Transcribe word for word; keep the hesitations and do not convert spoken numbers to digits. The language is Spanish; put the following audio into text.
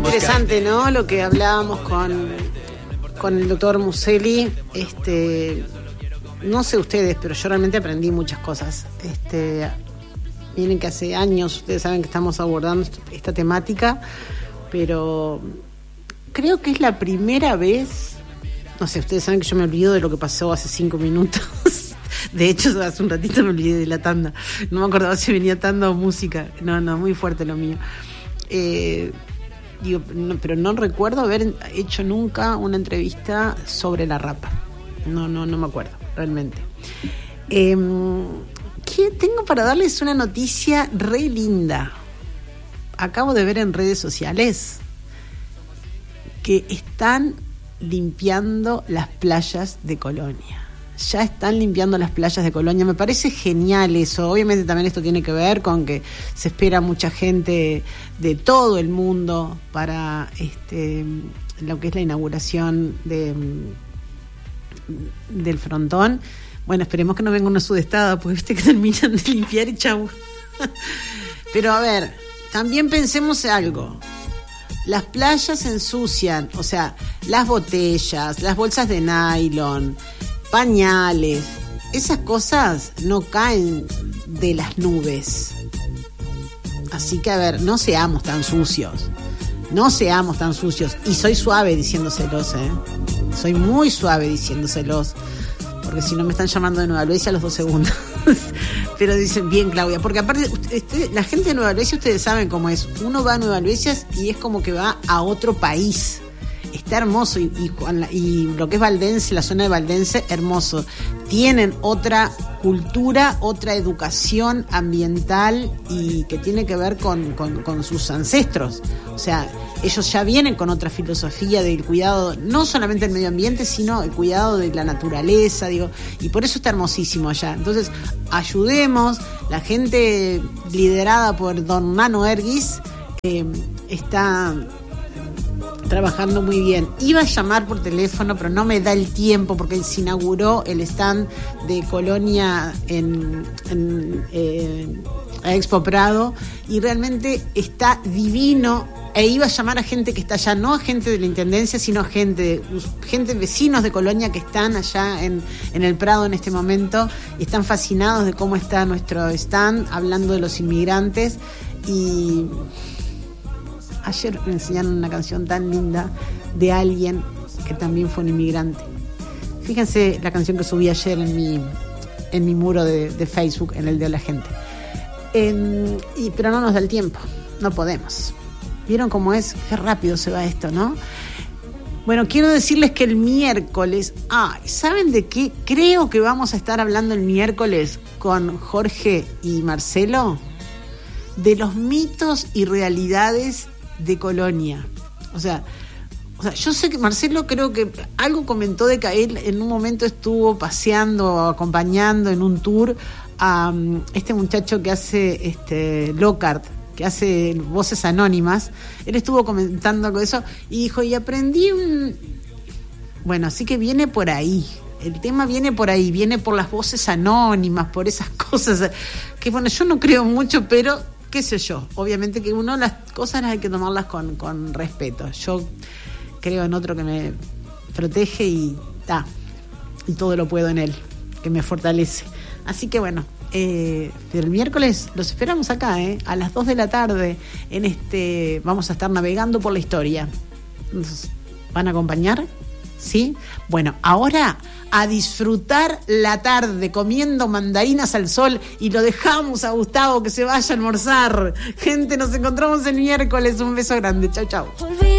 interesante, ¿no? Lo que hablábamos con, con el doctor Muselli. Este, no sé ustedes, pero yo realmente aprendí muchas cosas. Este, miren que hace años, ustedes saben que estamos abordando esta temática, pero creo que es la primera vez, no sé, ustedes saben que yo me olvido de lo que pasó hace cinco minutos. De hecho, hace un ratito me olvidé de la tanda. No me acordaba si venía tanda o música. No, no, muy fuerte lo mío. Eh, digo, no, pero no recuerdo haber hecho nunca una entrevista sobre la rapa. No, no, no me acuerdo, realmente. Eh, ¿qué tengo para darles? Una noticia re linda. Acabo de ver en redes sociales que están limpiando las playas de Colonia. Ya están limpiando las playas de Colonia. Me parece genial eso. Obviamente también esto tiene que ver con que se espera mucha gente de todo el mundo para este lo que es la inauguración de del frontón. Bueno, esperemos que no venga una sudestada, porque viste que terminan de limpiar y chau. Pero a ver, también pensemos algo. Las playas se ensucian, o sea, las botellas, las bolsas de nylon, pañales, esas cosas no caen de las nubes. Así que, a ver, no seamos tan sucios. No seamos tan sucios. Y soy suave diciéndoselos, ¿eh? Soy muy suave diciéndoselos. Porque si no me están llamando de Nueva Helvecia a los dos segundos. Pero dicen, bien, Claudia. Porque aparte, usted, la gente de Nueva Helvecia, ustedes saben cómo es. Uno va a Nueva Helvecia y es como que va a otro país. Está hermoso. Y, y, y lo que es Valdense, la zona de Valdense, hermoso. Tienen otra cultura, otra educación ambiental y que tiene que ver con, con, con sus ancestros. O sea, ellos ya vienen con otra filosofía del cuidado, no solamente del medio ambiente, sino el cuidado de la naturaleza, digo, y por eso está hermosísimo allá. Entonces, ayudemos, la gente liderada por don Nano Erguis, eh, está trabajando muy bien. Iba a llamar por teléfono, pero no me da el tiempo porque se inauguró el stand de Colonia en, en eh, Expo Prado y realmente está divino. E iba a llamar a gente que está allá, no a gente de la Intendencia, sino a gente, gente vecinos de Colonia que están allá en, en el Prado en este momento y están fascinados de cómo está nuestro stand, hablando de los inmigrantes. Y ayer me enseñaron una canción tan linda de alguien que también fue un inmigrante. Fíjense la canción que subí ayer en mi, en mi muro de, de Facebook, en el de la gente. En, y, pero no nos da el tiempo, no podemos. ¿Vieron cómo es? Qué rápido se va esto, ¿no? Bueno, quiero decirles que el miércoles... Ah, ¿saben de qué? Creo que vamos a estar hablando el miércoles con Jorge y Marcelo de los mitos y realidades de Colonia. O sea, o sea, yo sé que Marcelo creo que algo comentó de que él en un momento estuvo paseando, acompañando en un tour a um, este muchacho que hace este Lockhart, que hace Voces Anónimas. Él estuvo comentando algo de eso y dijo, y aprendí un... Bueno, así que viene por ahí. El tema viene por ahí, viene por las voces anónimas, por esas cosas que, bueno, yo no creo mucho, pero qué sé yo. Obviamente que uno las cosas las hay que tomarlas con, con respeto. Yo creo en otro que me protege y ta, y todo lo puedo en él, que me fortalece. Así que bueno, eh, el miércoles los esperamos acá, eh, a las dos de la tarde, en este, vamos a estar navegando por la historia. ¿Nos van a acompañar? ¿Sí? Bueno, ahora a disfrutar la tarde comiendo mandarinas al sol y lo dejamos a Gustavo que se vaya a almorzar. Gente, nos encontramos el miércoles. Un beso grande. Chau, chau.